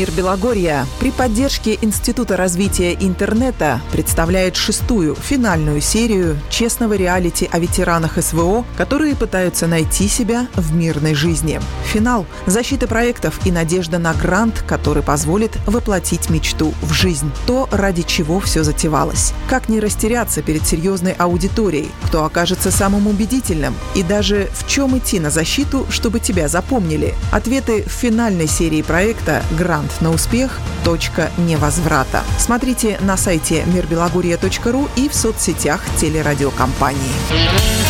Мир Белогорья при поддержке Института развития интернета представляет 6-ю финальную серию честного реалити о ветеранах СВО, которые пытаются найти себя в мирной жизни. Финал – защита проектов и надежда на грант, который позволит воплотить мечту в жизнь. То, ради чего все затевалось. Как не растеряться перед серьезной аудиторией, кто окажется самым убедительным и даже в чем идти на защиту, чтобы тебя запомнили. Ответы в финальной серии проекта «Грант на успех. Точка невозврата». Смотрите на сайте mirbelogorья.ру и в соцсетях телерадиокомпании.